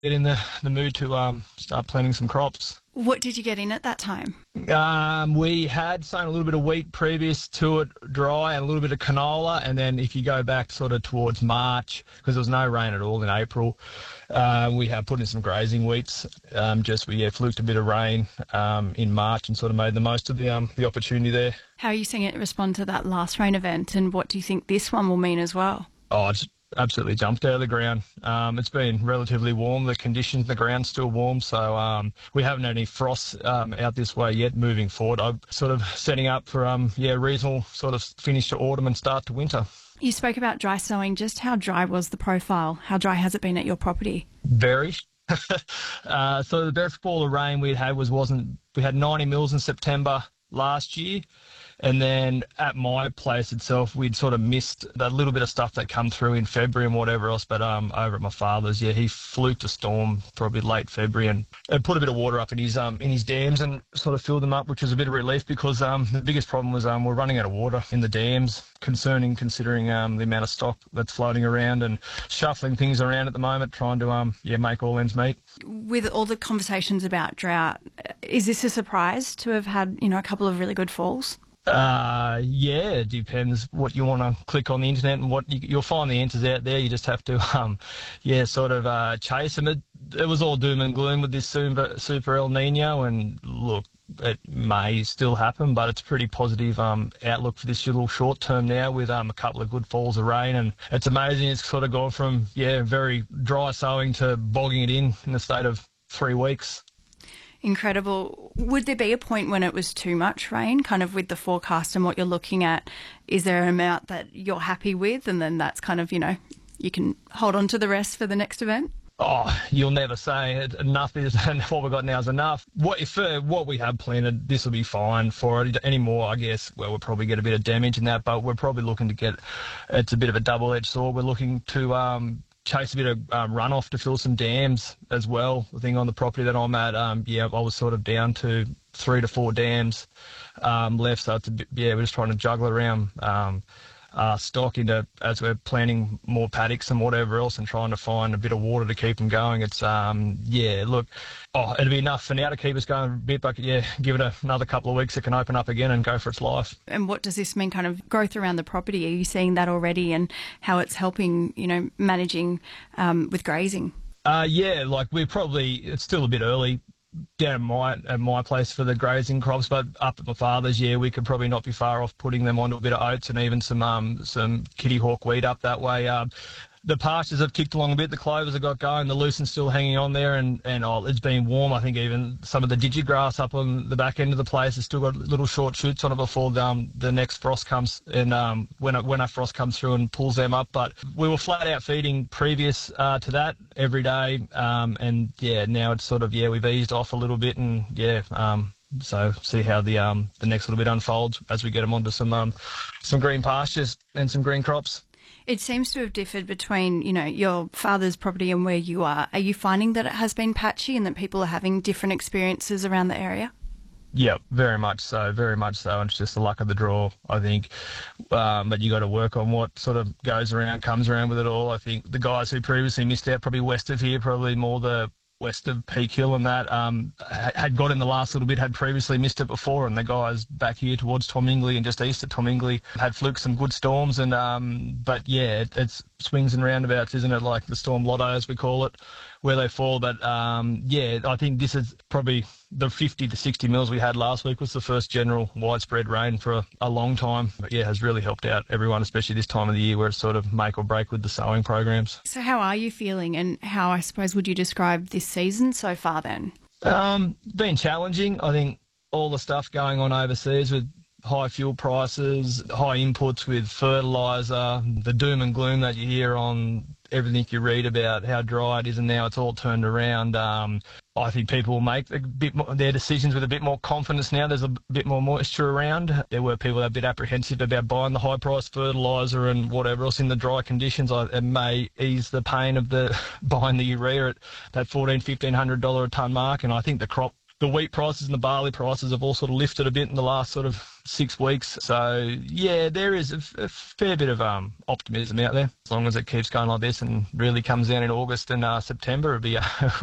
get in the mood to start planting some crops. What did you get in at that time? We had sown a little bit of wheat previous to it dry and a little bit of canola. And then if you go back sort of towards March, because there was no rain at all in April, we have put in some grazing wheats. We fluked a bit of rain in March and sort of made the most of the opportunity there. How are you seeing it respond to that last rain event, and what do you think this one will mean as well? Oh, it's absolutely jumped out of the ground. It's been relatively warm. The conditions, the ground's still warm, so we haven't had any frosts out this way yet. Moving forward, I'm sort of setting up for reasonable sort of finish to autumn and start to winter. You spoke about dry sowing. Just how dry was the profile? How dry has it been at your property? Very. So the best fall of rain we had 90 mils in September last year. And then at my place itself, we'd sort of missed that little bit of stuff that come through in February and whatever else. But over at my father's, he fluked a storm probably late February and put a bit of water up in his dams and sort of filled them up, which was a bit of relief because the biggest problem was we're running out of water in the dams, considering the amount of stock that's floating around and shuffling things around at the moment, trying to make all ends meet. With all the conversations about drought, is this a surprise to have had a couple of really good falls? It depends what you want to click on the internet and what you'll find the answers out there. You just have to, chase them. It was all doom and gloom with this super El Nino, and look, it may still happen, but it's a pretty positive outlook for this little short term now with a couple of good falls of rain, and it's amazing. It's sort of gone from very dry sowing to bogging it in the state of 3 weeks. Incredible. Would there be a point when it was too much rain, kind of with the forecast and what you're looking at? Is there an amount that you're happy with, and then that's kind of, you can hold on to the rest for the next event? Oh, you'll never say enough is, and what we've got now is enough. What we have planted, this will be fine for it. Anymore, I guess, we'll probably get a bit of damage in that, but we're probably looking to get, it's a bit of a double-edged sword. We're looking to chase a bit of runoff to fill some dams as well. The thing on the property that I'm at, I was sort of down to 3 to 4 dams left, so we're just trying to juggle around stock into as we're planting more paddocks and whatever else, and trying to find a bit of water to keep them going. It's it'll be enough for now to keep us going a bit, but give it another couple of weeks, it can open up again and go for its life. And what does this mean, kind of growth around the property? Are you seeing that already, and how it's helping managing with grazing? It's still a bit early down at my place for the grazing crops, but up at my father's, we could probably not be far off putting them onto a bit of oats and even some kitty hawk wheat up that way. The pastures have kicked along a bit. The clovers have got going. The lucern's still hanging on there, and it's been warm. I think even some of the digigrass up on the back end of the place has still got little short shoots on it before the next frost comes, and when a frost comes through and pulls them up. But we were flat out feeding previous to that every day, now it's sort of we've eased off a little bit, and so see how the next little bit unfolds as we get them onto some green pastures and some green crops. It seems to have differed between, your father's property and where you are. Are you finding that it has been patchy and that people are having different experiences around the area? Yeah, very much so, very much so. And it's just the luck of the draw, I think. But you got to work on what sort of goes around, comes around with it all. I think the guys who previously missed out, probably west of here, probably more the west of Peak Hill and that, had got in the last little bit, had previously missed it before, and the guys back here towards Tom Ingley and just east of Tom Ingley had fluked some good storms, and it's swings and roundabouts, isn't it, like the storm lotto as we call it, where they fall. But I think this is probably the 50 to 60 mils we had last week was the first general widespread rain for a long time. But has really helped out everyone, especially this time of the year where it's sort of make or break with the sowing programs. So how are you feeling, and how, I suppose, would you describe this season so far then? Been challenging. I think all the stuff going on overseas with high fuel prices, high inputs with fertiliser, the doom and gloom that you hear on everything you read about how dry it is, and now it's all turned around. I think people will make their decisions with a bit more confidence now. There's a bit more moisture around. There were people that were a bit apprehensive about buying the high-priced fertiliser and whatever else in the dry conditions. It may ease the pain of buying the urea at that $1,400-$1,500 a tonne mark, and I think the crop the wheat prices and the barley prices have all sort of lifted a bit in the last sort of 6 weeks. So, yeah, there is a fair bit of optimism out there. As long as it keeps going like this and really comes down in August and September, it'll be